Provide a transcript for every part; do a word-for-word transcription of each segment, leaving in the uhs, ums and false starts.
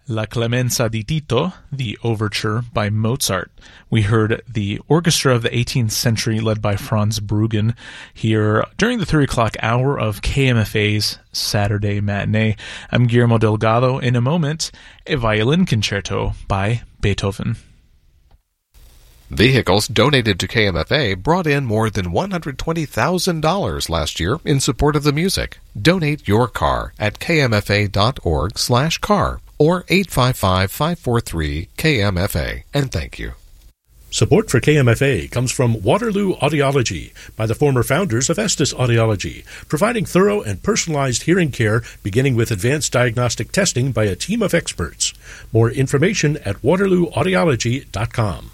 La Clemenza di Tito, the Overture by Mozart. We heard the orchestra of the eighteenth century led by Franz Bruggen here during the three o'clock hour of K M F A's Saturday Matinee. I'm Guillermo Delgado. In a moment, a violin concerto by Beethoven. Vehicles donated to K M F A brought in more than one hundred twenty thousand dollars last year in support of the music. Donate your car at kmfa.org slash car or eight five five, five four three, K M F A, and thank you. Support for K M F A comes from Waterloo Audiology by the former founders of Estes Audiology, providing thorough and personalized hearing care beginning with advanced diagnostic testing by a team of experts. More information at waterloo audiology dot com.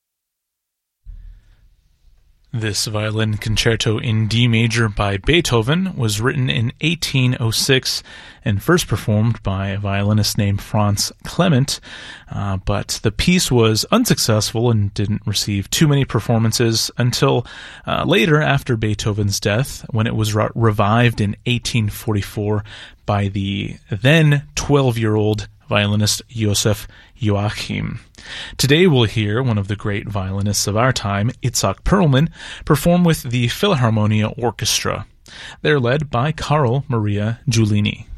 This violin concerto in D major by Beethoven was written in eighteen oh six and first performed by a violinist named Franz Clement, uh, but the piece was unsuccessful and didn't receive too many performances until uh, later after Beethoven's death, when it was re- revived in eighteen forty-four by the then twelve-year-old violinist Joseph Joachim. Today we'll hear one of the great violinists of our time, Itzhak Perlman, perform with the Philharmonia Orchestra. They're led by Carl Maria Giulini.